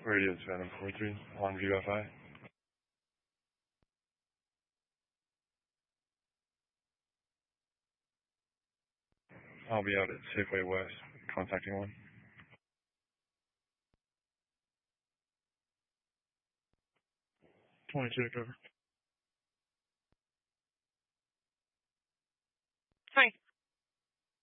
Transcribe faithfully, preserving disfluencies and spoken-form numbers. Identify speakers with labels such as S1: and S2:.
S1: Radio Phantom four three, Longview F I. I'll be out at Safeway West, contacting one. twenty-two, cover.